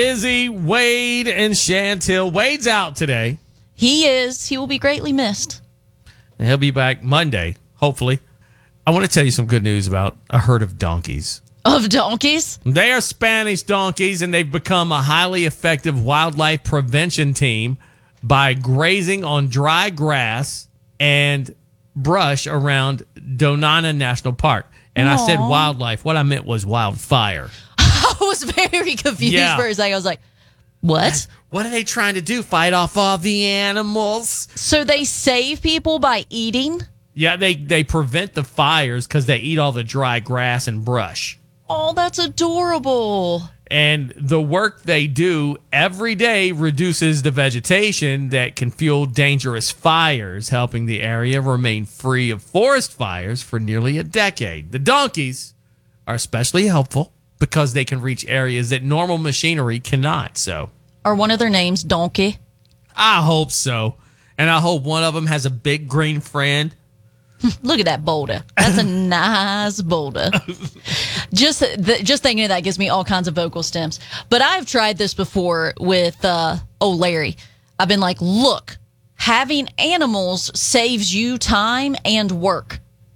Izzy, Wade, and Chantel. Wade's out today. He is. He will be greatly missed. And he'll be back Monday, hopefully. I want to tell you some good news about a herd of donkeys. Of donkeys? They are Spanish donkeys, and they've become a highly effective wildlife prevention team by grazing on dry grass and brush around Donana National Park. And I said wildlife. What I meant was wildfire. I was very confused for a second. I was like, what? What are they trying to do? Fight off all the animals? So they save people by eating? Yeah, they prevent the fires because they eat all the dry grass and brush. Oh, that's adorable. And the work they do every day reduces the vegetation that can fuel dangerous fires, helping the area remain free of forest fires for nearly a decade. The donkeys are especially helpful because they can reach areas that normal machinery cannot. So, Are one of their names Donkey? I hope so. And I hope one of them has a big green friend. Look at that boulder. That's a nice boulder. Just thinking of that gives me all kinds of vocal stems. But I've tried this before with Larry. I've been like, look, having animals saves you time and work.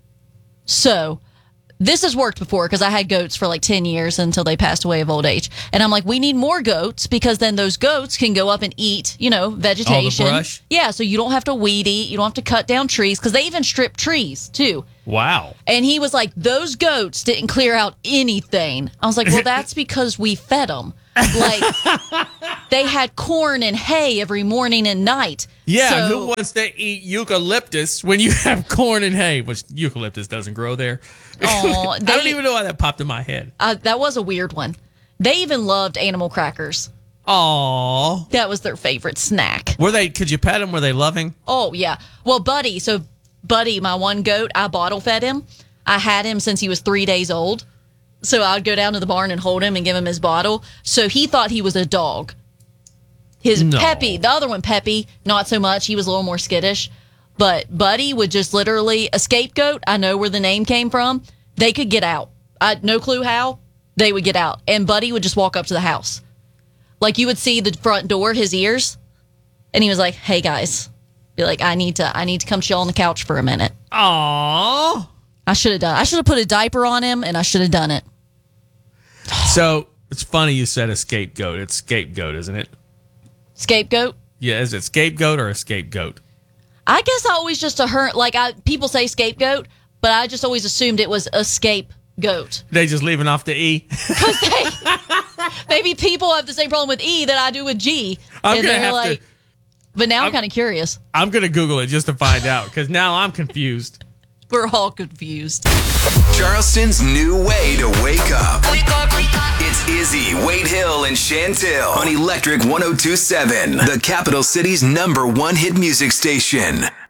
So this has worked before because I had goats for like 10 years until they passed away of old age. And I'm like, we need more goats because then those goats can go up and eat, vegetation. All the brush? Yeah, so you don't have to weed eat. You don't have to cut down trees because they even strip trees too. Wow. And he was like, those goats didn't clear out anything. I was like, well, that's because we fed them. Like, they had corn and hay every morning and night. Yeah, who wants to eat eucalyptus when you have corn and hay? Which eucalyptus doesn't grow there. I don't even know why that popped in my head. That was a weird one. They even loved animal crackers. Aww. That was their favorite snack. Could you pet them? Were they loving? Oh, yeah. Well, Buddy, my one goat, I bottle fed him. I had him since he was 3 days old. So I'd go down to the barn and hold him and give him his bottle. So he thought he was a dog. Peppy, the other one, Peppy, not so much. He was a little more skittish. But Buddy would just literally, a scapegoat, I know where the name came from. They could get out. No clue how. They would get out. And Buddy would just walk up to the house. Like you would see the front door, his ears. And he was like, hey, guys. Be like, I need to come chill on the couch for a minute. Aww. I should have put a diaper on him, and I should have done it. So it's funny you said a scapegoat. It's scapegoat, isn't it? Scapegoat? Yeah, is it scapegoat or a scapegoat? I guess I always just people say scapegoat, but I just always assumed it was a scapegoat. They just leaving off the E? Maybe people have the same problem with E that I do with G. But now I'm kind of curious. I'm going to Google it just to find out, because now I'm confused. We're all confused. Charleston's new way to wake up. Wake up, wake up. It's Izzy, Wade Hill, and Chantel on Electric 102.7, the capital city's #1 hit music station.